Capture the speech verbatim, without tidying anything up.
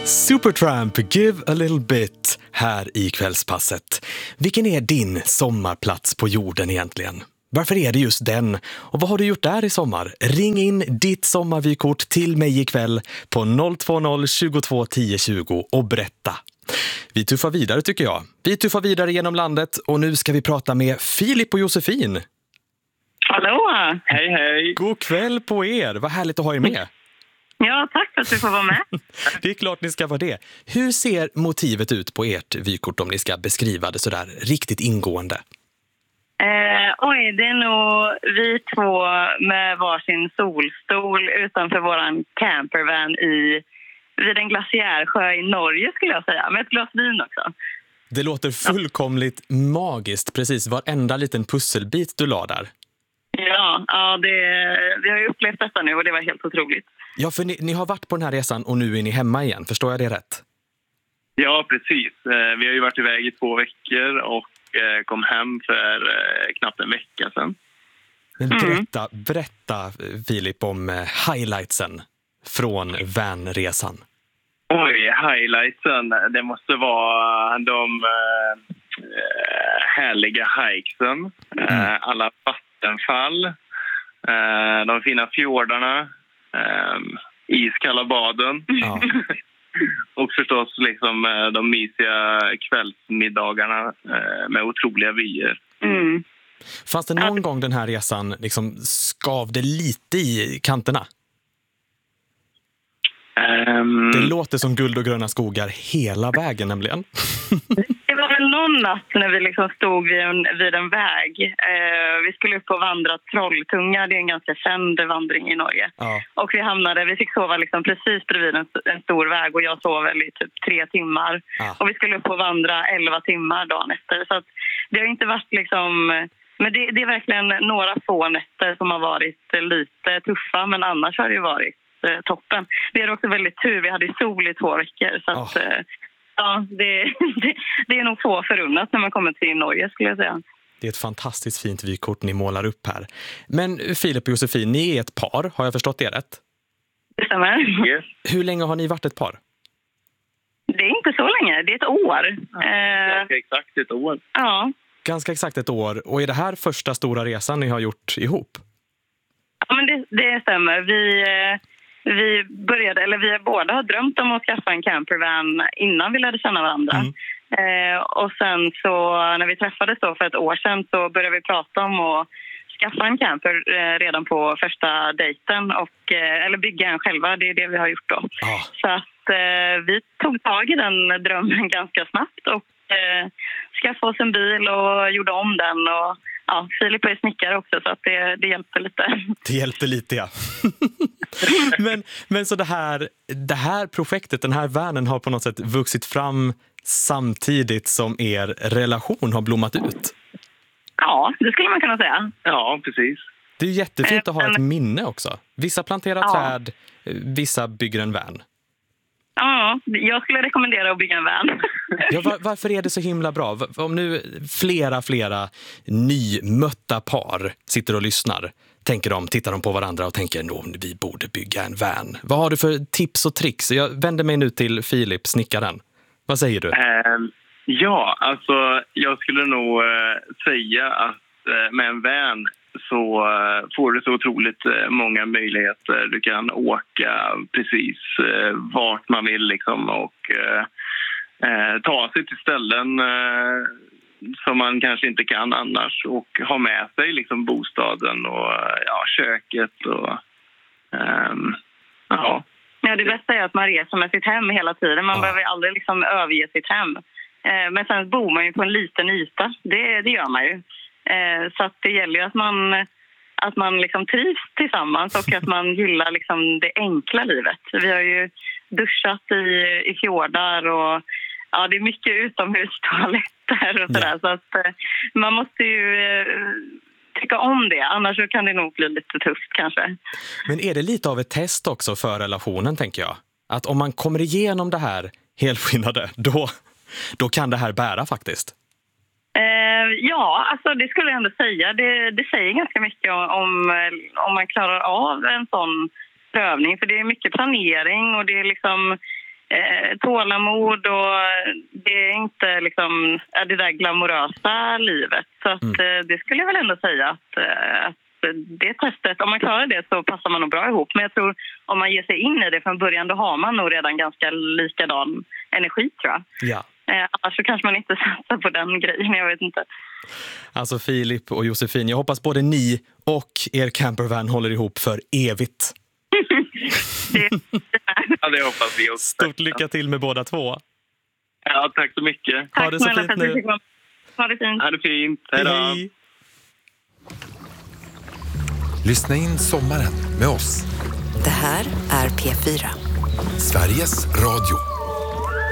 Supertramp, Give a little bit här i Kvällspasset. Vilken är din sommarplats på jorden egentligen? Varför är det just den? Och vad har du gjort där i sommar? Ring in ditt sommarvykort till mig ikväll på noll två noll tjugotvå tio tjugo och berätta. Vi tuffar vidare tycker jag. Vi tuffar vidare genom landet och nu ska vi prata med Filip och Josefin. Hallå! Hej, hej! God kväll på er! Vad härligt att ha er med. Ja, tack för att du får vara med. Det är klart ni ska vara det. Hur ser motivet ut på ert vykort om ni ska beskriva det sådär riktigt ingående? Eh, oj, det är nog vi två med varsin solstol utanför våran campervan i, vid en glaciärsjö i Norge skulle jag säga. Med ett glas vin också. Det låter fullkomligt ja. magiskt, precis varenda liten pusselbit du la där. Ja, ja det, vi har ju upplevt detta nu och det var helt otroligt. Ja, för ni, ni har varit på den här resan och nu är ni hemma igen, förstår jag det rätt? Ja, precis. Vi har ju varit iväg i två veckor och kom hem för knappt en vecka sedan. Men berätta, mm. berätta Filip om highlightsen från vanresan. Oj, highlightsen, det måste vara de äh, härliga hikesen, mm. alla vattenfall, äh, de fina fjordarna, äh, iskalla baden. Ja. Och förstås liksom de mysiga kvällsmiddagarna med otroliga vyer. Mm. Fanns det någon ja. gång den här resan liksom skavde lite i kanterna? Um... Det låter som guld och gröna skogar hela vägen nämligen. Det var väl någon natt när vi liksom stod vid en, vid en väg. Eh, vi skulle upp och vandra Trolltunga. Det är en ganska känd vandring i Norge. Ja. Och vi hamnade, vi fick sova liksom precis bredvid en, en stor väg. Och jag sov väl i typ tre timmar. Ja. Och vi skulle upp och vandra elva timmar dagen efter. Så att det har inte varit liksom... Men det, det är verkligen några få nätter som har varit lite tuffa. Men annars har det ju varit eh, toppen. Vi hade också väldigt tur. Vi hade sol i två veckor. Så att... Oh. Eh, Ja, det, det, det är nog få förunnat när man kommer till Norge skulle jag säga. Det är ett fantastiskt fint vykort ni målar upp här. Men Filip och Josefin, ni är ett par, har jag förstått det rätt? Det stämmer. Yes. Hur länge har ni varit ett par? Det är inte så länge, det är ett år. Ja, ganska exakt ett år. Ja. Ganska exakt ett år. Och är det här första stora resan ni har gjort ihop? Ja, men det, det stämmer. Vi... Vi började, eller vi båda har drömt om att skaffa en campervan innan vi lärde känna varandra. Mm. Eh, och sen så när vi träffades då för ett år sedan så började vi prata om att skaffa en camper eh, redan på första dejten. Och, eh, eller bygga en själva, det är det vi har gjort då. Ah. Så att eh, vi tog tag i den drömmen ganska snabbt och eh, skaffade oss en bil och gjorde om den och... Ja, Filip är snickare också så att det, det hjälpte lite. Det hjälpte lite, ja. men, men så det här, det här projektet, den här vanen har på något sätt vuxit fram samtidigt som er relation har blommat ut. Ja, det skulle man kunna säga. Ja, precis. Det är jättefint att ha ett minne också. Vissa planterar ja. träd, vissa bygger en van. Ja, jag skulle rekommendera att bygga en van. Ja, var, varför är det så himla bra? Om nu flera, flera nymötta par sitter och lyssnar, tänker de, tittar de på varandra och tänker att vi borde bygga en van. Vad har du för tips och tricks? Jag vänder mig nu till Filip, snickaren. Vad säger du? Uh, ja, alltså jag skulle nog uh, säga att uh, med en van så uh, får du så otroligt uh, många möjligheter. Du kan åka precis uh, vart man vill liksom och uh, uh, ta sig till ställen uh, som man kanske inte kan annars och ha med sig liksom bostaden och uh, ja, köket och um, ja. Ja, det bästa är att man reser med sitt hem hela tiden. Man ja. behöver aldrig liksom överge sitt hem. Uh, men sen bor man ju på en liten yta. Det, det gör man ju. Så att det gäller ju att man, att man liksom trivs tillsammans och att man gillar liksom det enkla livet. Vi har ju duschat i, i fjordar och ja, det är mycket utomhustoaletter och sådär. Ja. Så att man måste ju tycka om det, annars så kan det nog bli lite tufft kanske. Men är det lite av ett test också för relationen, tänker jag? Att om man kommer igenom det här helskinnade, då, då kan det här bära faktiskt. Ja, alltså det skulle jag ändå säga. Det, det säger ganska mycket om, om man klarar av en sån prövning. För det är mycket planering och det är liksom eh, tålamod och det är inte liksom ja, det där glamorösa livet. Så att, mm. eh, det skulle jag väl ändå säga att, eh, att det testet, om man klarar det så passar man nog bra ihop. Men jag tror om man ger sig in i det från början, då har man nog redan ganska likadan energi, tror jag. Ja. Eh, annars så kanske man inte satsar på den grejen, jag vet inte. Alltså Filip och Josefin, jag hoppas både ni och er campervan håller ihop för evigt. det, ja, det hoppas vi också. Stort lycka till med båda två. Ja, tack så mycket. Tack ha det så fint nu. Ha det fint. Ha det fint. Hej då. Hej. Lyssna in sommaren med oss. Det här är P fyra. Sveriges Radio.